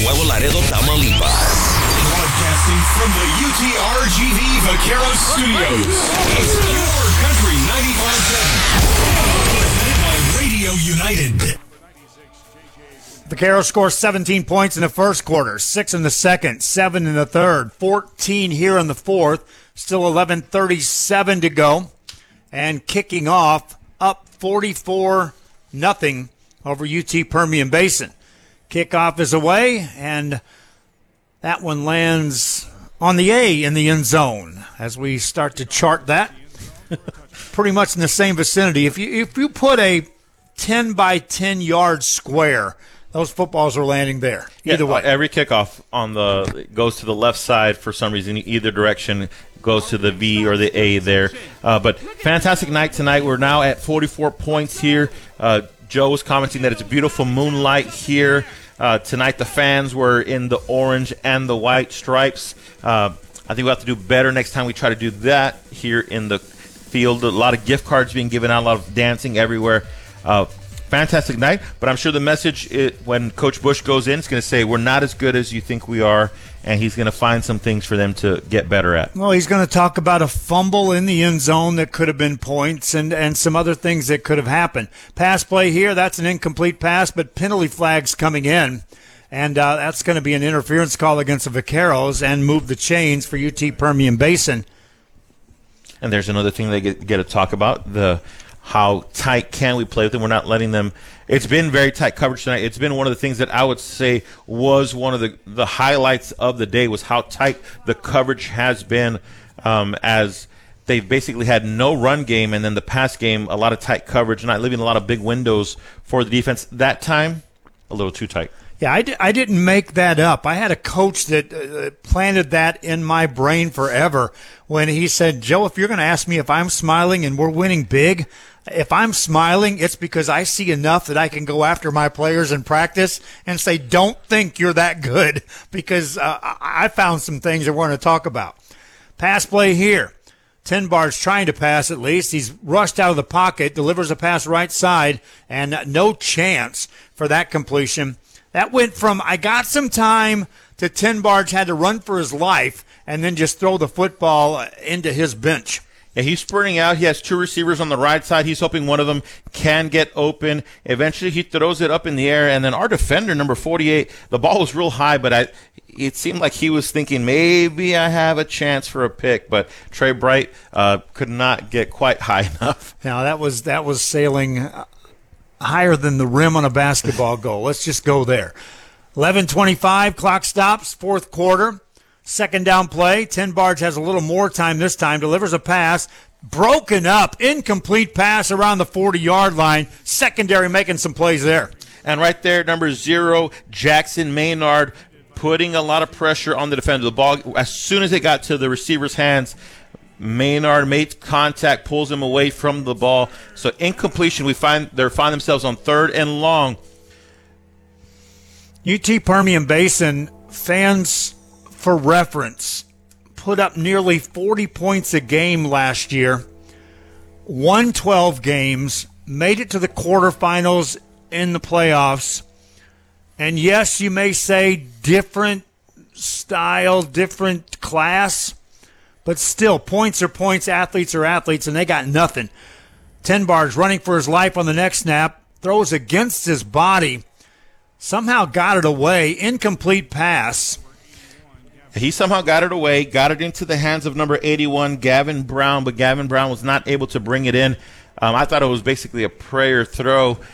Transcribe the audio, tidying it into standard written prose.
Nuevo Laredo, Tamaulipas. Broadcasting from the UTRGV Vaqueros Studios. It's Your Country 95.7. By Radio United. Vaqueros score 17 points in the first quarter, 6 in the second, 7 in the third, 14 here in the fourth. Still 11:37 to go. And kicking off, up 44-0 over UT Permian Basin. Kickoff is away, and that one lands on the A in the end zone as we start to chart that. Pretty much in the same vicinity. If you put a 10 by 10 yard square, those footballs are landing there. Either way. Every kickoff goes to the left side for some reason. Either direction goes to the V or the A there. But fantastic night tonight. We're now at 44 points here. Joe was commenting that it's a beautiful moonlight here. Tonight the fans were in the orange and the white stripes. I think we'll have to do better next time we try to do that here in the field. A lot of gift cards being given out, a lot of dancing everywhere. Fantastic night, but I'm sure the message when Coach Bush goes in is going to say we're not as good as you think we are, and he's going to find some things for them to get better at. Well, he's going to talk about a fumble in the end zone that could have been points and some other things that could have happened. Pass play here, that's an incomplete pass, but penalty flags coming in, and that's going to be an interference call against the Vaqueros and move the chains for UT Permian Basin. And there's another thing they get to talk about, how tight can we play with them? We're not letting them. It's been very tight coverage tonight. It's been one of the things that I would say was one of the highlights of the day was how tight the coverage has been, as they've basically had no run game, and then the pass game, a lot of tight coverage, not leaving a lot of big windows for the defense. That time, a little too tight. Yeah, I didn't make that up. I had a coach that planted that in my brain forever when he said, Joe, if you're going to ask me if I'm smiling and we're winning big, if I'm smiling, it's because I see enough that I can go after my players in practice and say, don't think you're that good, because I found some things I want to talk about. Pass play here. Tenbar's trying to pass at least. He's rushed out of the pocket, delivers a pass right side, and no chance for that completion. That went from I got some time to Tenbarge had to run for his life and then just throw the football into his bench. Yeah, he's spurting out. He has two receivers on the right side. He's hoping one of them can get open. Eventually, he throws it up in the air, and then our defender, number 48, the ball was real high, but it seemed like he was thinking maybe I have a chance for a pick, but Trey Bright could not get quite high enough. Now, that was sailing higher than the rim on a basketball goal. Let's just go there. 11:25, clock stops, fourth quarter. Second down play. Tenbarge has a little more time this time. Delivers a pass. Broken up. Incomplete pass around the 40-yard line. Secondary making some plays there. And right there, number 0, Jackson Maynard, putting a lot of pressure on the defender. The ball, as soon as it got to the receiver's hands, Maynard made contact, pulls him away from the ball. So incompletion, they find themselves on 3rd and long. UT Permian Basin fans, for reference, put up nearly 40 points a game last year, won 12 games, made it to the quarterfinals in the playoffs. And yes, you may say different style, different class, but still, points are points, athletes are athletes, and they got nothing. Tenbarge running for his life on the next snap, throws against his body, somehow got it away, incomplete pass. He somehow got it away, got it into the hands of number 81, Gavin Brown, but Gavin Brown was not able to bring it in. I thought it was basically a prayer throw.